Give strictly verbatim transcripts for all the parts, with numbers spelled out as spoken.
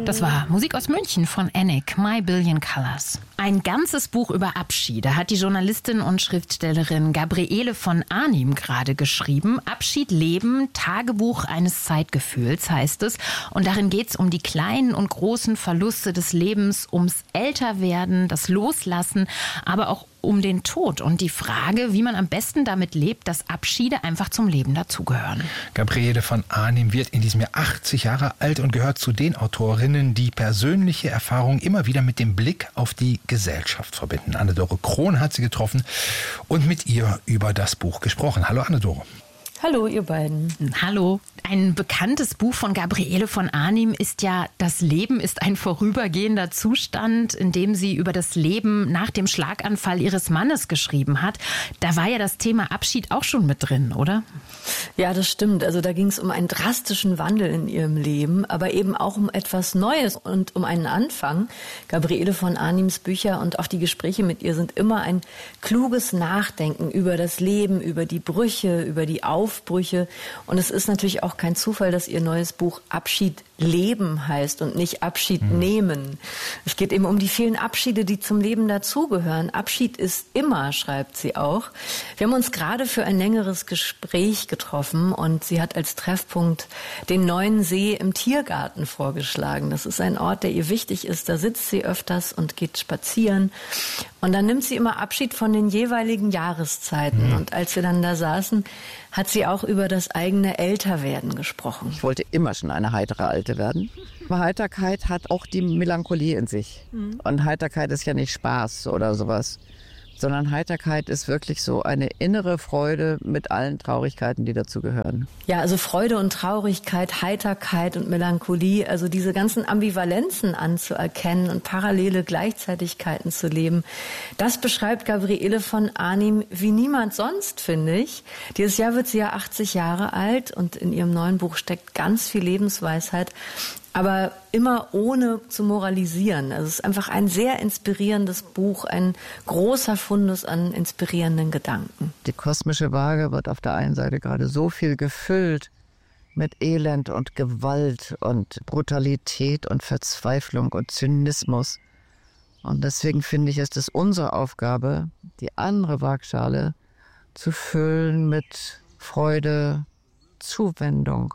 Das war Musik aus München von Enik, My Billion Colors. Ein ganzes Buch über Abschiede hat die Journalistin und Schriftstellerin Gabriele von Arnim gerade geschrieben. Abschied leben, Tagebuch eines Zeitgefühls heißt es. Und darin geht es um die kleinen und großen Verluste des Lebens, ums Älterwerden, das Loslassen, aber auch um den Tod und die Frage, wie man am besten damit lebt, dass Abschiede einfach zum Leben dazugehören. Gabriele von Arnim wird in diesem Jahr achtzig Jahre alt und gehört zu den Autorinnen, die persönliche Erfahrungen immer wieder mit dem Blick auf die Gesellschaft verbinden. Anne-Dore Krohn hat sie getroffen und mit ihr über das Buch gesprochen. Hallo Anne-Dore. Hallo, ihr beiden. Hallo. Ein bekanntes Buch von Gabriele von Arnim ist ja Das Leben ist ein vorübergehender Zustand, in dem sie über das Leben nach dem Schlaganfall ihres Mannes geschrieben hat. Da war ja das Thema Abschied auch schon mit drin, oder? Ja, das stimmt. Also da ging es um einen drastischen Wandel in ihrem Leben, aber eben auch um etwas Neues und um einen Anfang. Gabriele von Arnims Bücher und auch die Gespräche mit ihr sind immer ein kluges Nachdenken über das Leben, über die Brüche, über die Aufbrüche. Und es ist natürlich auch kein Zufall, dass ihr neues Buch Abschied leben heißt und nicht Abschied mhm. nehmen. Es geht eben um die vielen Abschiede, die zum Leben dazugehören. Abschied ist immer, schreibt sie auch. Wir haben uns gerade für ein längeres Gespräch getroffen und sie hat als Treffpunkt den Neuen See im Tiergarten vorgeschlagen. Das ist ein Ort, der ihr wichtig ist. Da sitzt sie öfters und geht spazieren. Und dann nimmt sie immer Abschied von den jeweiligen Jahreszeiten. Mhm. Und als wir dann da saßen, hat sie auch über das eigene Älterwerden gesprochen. Ich wollte immer schon eine heitere Alte werden. Aber Heiterkeit hat auch die Melancholie in sich. Mhm. Und Heiterkeit ist ja nicht Spaß oder sowas, sondern Heiterkeit ist wirklich so eine innere Freude mit allen Traurigkeiten, die dazu gehören. Ja, also Freude und Traurigkeit, Heiterkeit und Melancholie, also diese ganzen Ambivalenzen anzuerkennen und parallele Gleichzeitigkeiten zu leben, das beschreibt Gabriele von Arnim wie niemand sonst, finde ich. Dieses Jahr wird sie ja achtzig Jahre alt und in ihrem neuen Buch steckt ganz viel Lebensweisheit. Aber immer ohne zu moralisieren. Also es ist einfach ein sehr inspirierendes Buch, ein großer Fundus an inspirierenden Gedanken. Die kosmische Waage wird auf der einen Seite gerade so viel gefüllt mit Elend und Gewalt und Brutalität und Verzweiflung und Zynismus. Und deswegen finde ich, ist es unsere Aufgabe, die andere Waagschale zu füllen mit Freude, Zuwendung,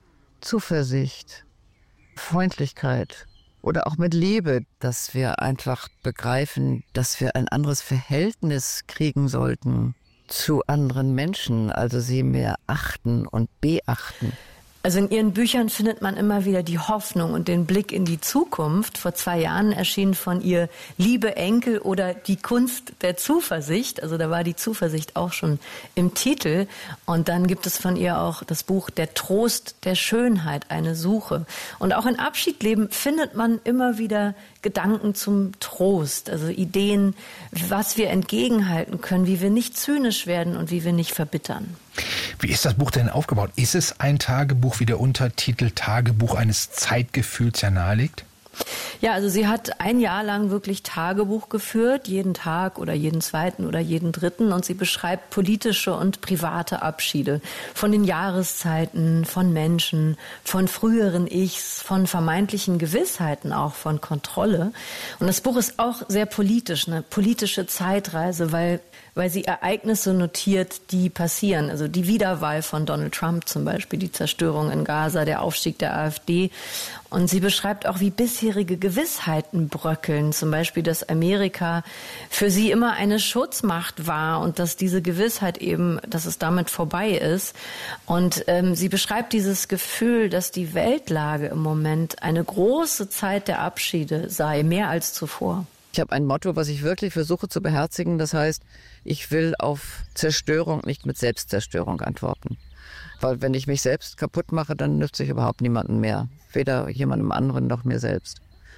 Zuversicht, Freundlichkeit oder auch mit Liebe, dass wir einfach begreifen, dass wir ein anderes Verhältnis kriegen sollten zu anderen Menschen, also sie mehr achten und beachten. Also in ihren Büchern findet man immer wieder die Hoffnung und den Blick in die Zukunft. Vor zwei Jahren erschien von ihr Liebe Enkel oder die Kunst der Zuversicht. Also da war die Zuversicht auch schon im Titel. Und dann gibt es von ihr auch das Buch Der Trost der Schönheit, eine Suche. Und auch in Abschiedleben findet man immer wieder Gedanken zum Trost, also Ideen, was wir entgegenhalten können, wie wir nicht zynisch werden und wie wir nicht verbittern. Wie ist das Buch denn aufgebaut? Ist es ein Tagebuch, wie der Untertitel Tagebuch eines Zeitgefühls ja nahelegt? Ja, also sie hat ein Jahr lang wirklich Tagebuch geführt, jeden Tag oder jeden zweiten oder jeden dritten. Und sie beschreibt politische und private Abschiede von den Jahreszeiten, von Menschen, von früheren Ichs, von vermeintlichen Gewissheiten, auch von Kontrolle. Und das Buch ist auch sehr politisch, eine politische Zeitreise, weil weil sie Ereignisse notiert, die passieren. Also die Wiederwahl von Donald Trump zum Beispiel, die Zerstörung in Gaza, der Aufstieg der AfD. Und sie beschreibt auch, wie bisherige Gewissheiten bröckeln. Zum Beispiel, dass Amerika für sie immer eine Schutzmacht war und dass diese Gewissheit eben, dass es damit vorbei ist. Und ähm, sie beschreibt dieses Gefühl, dass die Weltlage im Moment eine große Zeit der Abschiede sei, mehr als zuvor. Ich habe ein Motto, was ich wirklich versuche zu beherzigen. Das heißt, ich will auf Zerstörung nicht mit Selbstzerstörung antworten. Weil wenn ich mich selbst kaputt mache, dann nützt sich überhaupt niemandem mehr. Weder jemandem anderen noch mir selbst.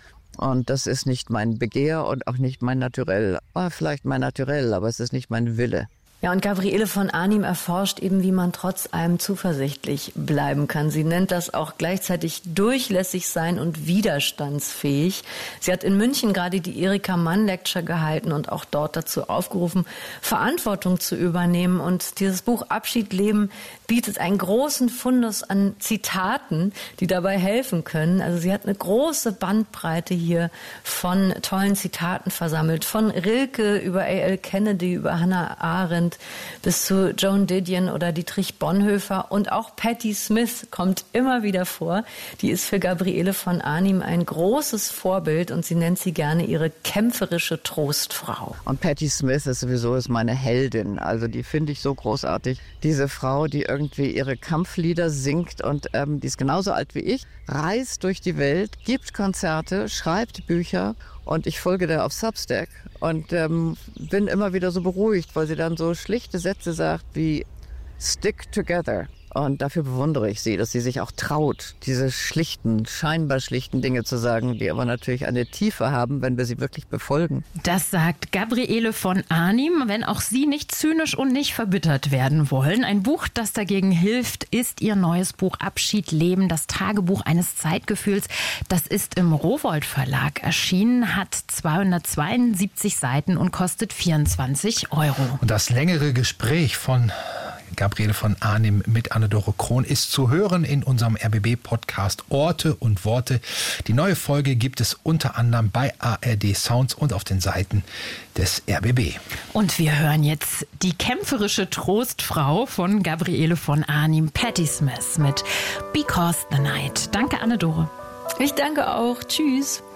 Und das ist nicht mein Begehr und auch nicht mein Naturell. Ah, vielleicht mein Naturell, aber es ist nicht mein Wille. Ja, und Gabriele von Arnim erforscht eben, wie man trotz allem zuversichtlich bleiben kann. Sie nennt das auch gleichzeitig durchlässig sein und widerstandsfähig. Sie hat in München gerade die Erika Mann Lecture gehalten und auch dort dazu aufgerufen, Verantwortung zu übernehmen. Und dieses Buch Abschied leben bietet einen großen Fundus an Zitaten, die dabei helfen können. Also sie hat eine große Bandbreite hier von tollen Zitaten versammelt. Von Rilke über A L Kennedy, über Hannah Arendt bis zu Joan Didion oder Dietrich Bonhoeffer. Und auch Patti Smith kommt immer wieder vor. Die ist für Gabriele von Arnim ein großes Vorbild und sie nennt sie gerne ihre kämpferische Trostfrau. Und Patti Smith ist sowieso ist meine Heldin. Also die finde ich so großartig. Diese Frau, die irgendwie ihre Kampflieder singt und ähm, die ist genauso alt wie ich, reist durch die Welt, gibt Konzerte, schreibt Bücher und ich folge der auf Substack und ähm, bin immer wieder so beruhigt, weil sie dann so schlichte Sätze sagt wie Stick together. Und dafür bewundere ich sie, dass sie sich auch traut, diese schlichten, scheinbar schlichten Dinge zu sagen, die aber natürlich eine Tiefe haben, wenn wir sie wirklich befolgen. Das sagt Gabriele von Arnim, wenn auch Sie nicht zynisch und nicht verbittert werden wollen. Ein Buch, das dagegen hilft, ist ihr neues Buch Abschied Leben, das Tagebuch eines Zeitgefühls. Das ist im Rowohlt Verlag erschienen, hat zweihundertzweiundsiebzig Seiten und kostet vierundzwanzig Euro. Und das längere Gespräch von Gabriele von Arnim mit Anne-Dore Krohn ist zu hören in unserem R B B-Podcast Orte und Worte. Die neue Folge gibt es unter anderem bei A R D Sounds und auf den Seiten des R B B. Und wir hören jetzt die kämpferische Trostfrau von Gabriele von Arnim, Patti Smith mit Because the Night. Danke, Anne-Dore. Ich danke auch. Tschüss.